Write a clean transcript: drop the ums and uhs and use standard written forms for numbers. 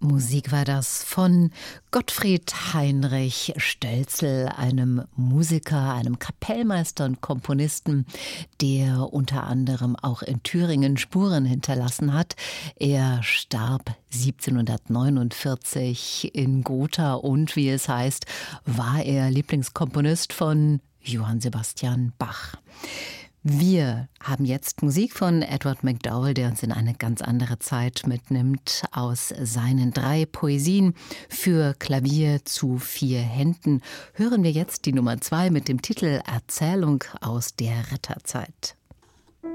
Musik war das von Gottfried Heinrich Stölzl, einem Musiker, einem Kapellmeister und Komponisten, der unter anderem auch in Thüringen Spuren hinterlassen hat. Er starb 1749 in Gotha und, wie es heißt, war er Lieblingskomponist von Johann Sebastian Bach. Wir haben jetzt Musik von Edward MacDowell, der uns in eine ganz andere Zeit mitnimmt. Aus seinen 3 Poesien für Klavier zu 4 Händen hören wir jetzt die Nummer 2 mit dem Titel Erzählung aus der Ritterzeit.